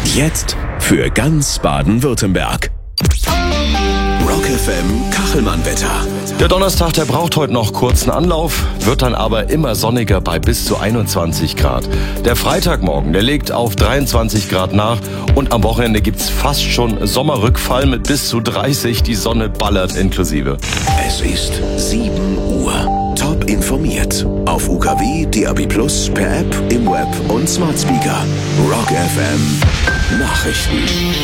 Jetzt für ganz Baden-Württemberg. Rock FM Kachelmann-Wetter. Der Donnerstag, der braucht heute noch kurzen Anlauf, wird dann aber immer sonniger bei bis zu 21 Grad. Der Freitagmorgen, der legt auf 23 Grad nach und am Wochenende gibt's fast schon Sommerrückfall mit bis zu 30. Die Sonne ballert inklusive. Es ist 7 Uhr. Top informiert. Auf UKW, DAB+, per App, im Web und Smart Speaker. Rock FM Nachrichten.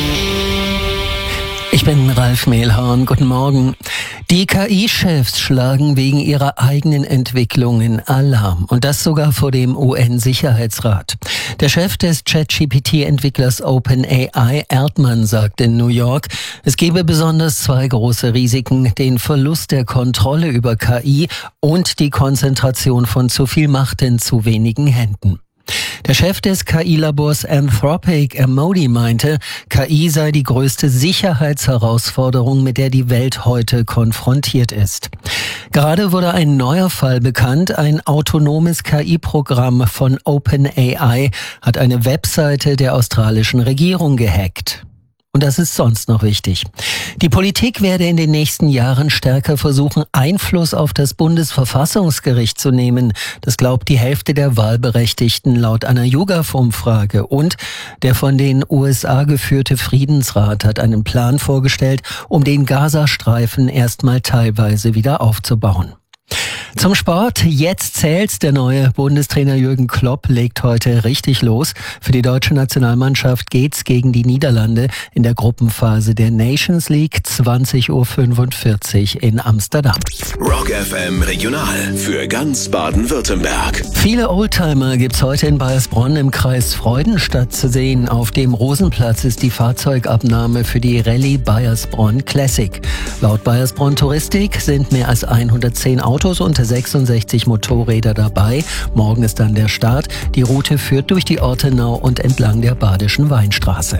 Ich bin Ralf Mehlhorn. Guten Morgen. Die KI-Chefs schlagen wegen ihrer eigenen Entwicklungen Alarm. Und das sogar vor dem UN-Sicherheitsrat. Der Chef des ChatGPT-Entwicklers OpenAI, Erdmann, sagt in New York, es gebe besonders 2 große Risiken: den Verlust der Kontrolle über KI und die Konzentration von zu viel Macht in zu wenigen Händen. Der Chef des KI-Labors Anthropic, Modi, meinte, KI sei die größte Sicherheitsherausforderung, mit der die Welt heute konfrontiert ist. Gerade wurde ein neuer Fall bekannt. Ein autonomes KI-Programm von OpenAI hat eine Webseite der australischen Regierung gehackt. Und das ist sonst noch wichtig. Die Politik werde in den nächsten Jahren stärker versuchen, Einfluss auf das Bundesverfassungsgericht zu nehmen. Das glaubt die Hälfte der Wahlberechtigten laut einer YouGov-Umfrage. Und der von den USA geführte Friedensrat hat einen Plan vorgestellt, um den Gazastreifen erstmal teilweise wieder aufzubauen. Zum Sport. Jetzt zählt's. Der neue Bundestrainer Jürgen Klopp legt heute richtig los. Für die deutsche Nationalmannschaft geht's gegen die Niederlande in der Gruppenphase der Nations League, 20:45 Uhr in Amsterdam. Rock FM Regional für ganz Baden-Württemberg. Viele Oldtimer gibt's heute in Baiersbronn im Kreis Freudenstadt zu sehen. Auf dem Rosenplatz ist die Fahrzeugabnahme für die Rallye Baiersbronn Classic. Laut Baiersbronn Touristik sind mehr als 110 Autos und 66 Motorräder dabei. Morgen ist dann der Start. Die Route führt durch die Ortenau und entlang der Badischen Weinstraße.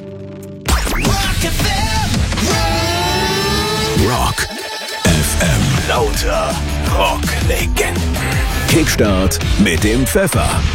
Rock FM. Lauter Rocklegenden. Kickstart mit dem Pfeffer.